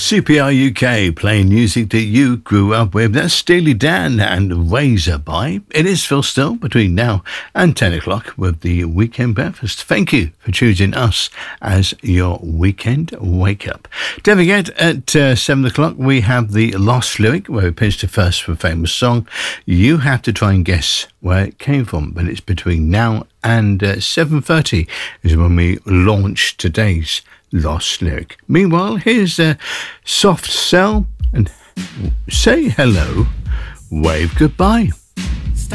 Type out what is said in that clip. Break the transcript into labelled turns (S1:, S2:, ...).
S1: CPR UK, playing music that you grew up with. That's Steely Dan and Razor By. It is Phil Still between now and 10 o'clock with the Weekend Breakfast. Thank you for choosing us as your weekend wake-up. Don't forget, at 7 o'clock, we have the Lost Lyric, where we pitched the first for a famous song. You have to try and guess where it came from, but it's between now and 7:30 is when we launch today's Lost Lyric. Meanwhile, here's Soft Cell and Say Hello, Wave Goodbye.